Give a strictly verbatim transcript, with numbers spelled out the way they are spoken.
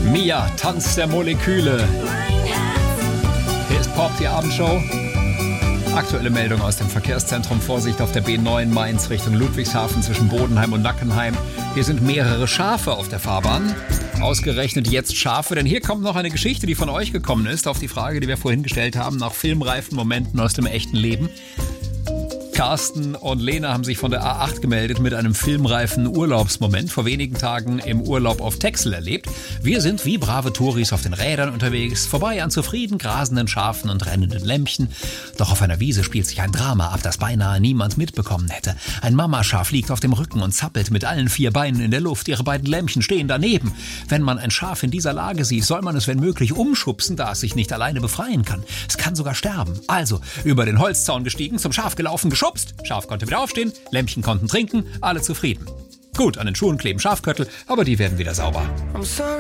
Mia, Tanz der Moleküle. Hier ist Pop, die Abendshow. Aktuelle Meldung aus dem Verkehrszentrum. Vorsicht auf der B neun Mainz Richtung Ludwigshafen zwischen Bodenheim und Nackenheim. Hier sind mehrere Schafe auf der Fahrbahn. Ausgerechnet jetzt Schafe, denn hier kommt noch eine Geschichte, die von euch gekommen ist, auf die Frage, die wir vorhin gestellt haben, nach filmreifen Momenten aus dem echten Leben. Carsten und Lena haben sich von der A acht gemeldet mit einem filmreifen Urlaubsmoment vor wenigen Tagen im Urlaub auf Texel erlebt. Wir sind wie brave Touris auf den Rädern unterwegs, vorbei an zufrieden grasenden Schafen und rennenden Lämpchen. Doch auf einer Wiese spielt sich ein Drama ab, das beinahe niemand mitbekommen hätte. Ein Mamaschaf liegt auf dem Rücken und zappelt mit allen vier Beinen in der Luft. Ihre beiden Lämpchen stehen daneben. Wenn man ein Schaf in dieser Lage sieht, soll man es wenn möglich umschubsen, da es sich nicht alleine befreien kann. Es kann sogar sterben. Also über den Holzzaun gestiegen, zum Schaf gelaufen, geschubst. Schaf konnte wieder aufstehen, Lämpchen konnten trinken, alle zufrieden. Gut, an den Schuhen kleben Schafköttel, aber die werden wieder sauber.